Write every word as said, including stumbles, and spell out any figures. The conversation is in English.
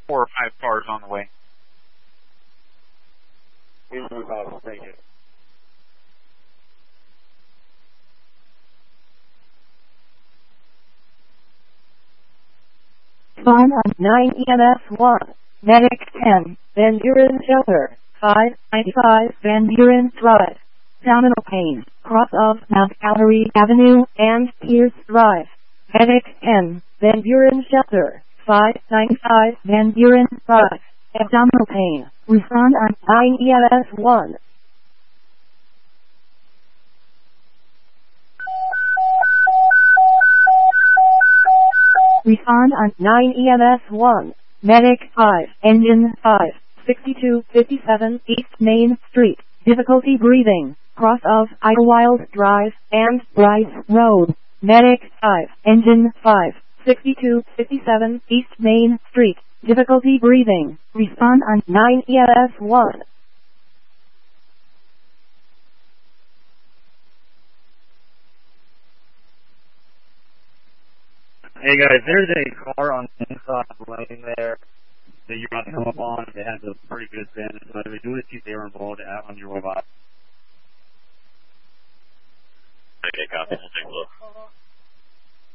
four or five cars on the way. Thank you. Spawn on nine E M S one. Medic ten. Van Buren Shelter. five ninety-five Van Buren Drive. Abdominal pain. Cross of Mount Calvary Avenue and Pierce Drive. Medic ten. Van Buren Shelter. five ninety-five Van Buren Drive. Abdominal pain. Respond on nine E M S one. Respond on nine E M S one. Medic five. Engine five. sixty-two fifty-seven East Main Street. Difficulty breathing. Cross of Idlewild Drive and Bryce Road. Medic five. Engine five. sixty-two fifty-seven East Main Street. Difficulty breathing. Respond on nine E M S one. Hey guys, there's a car on the inside lane there that you're about to come up on. It has a pretty good bend, so if you want to see if they were involved out on your way by. Okay, copy. We'll take a look.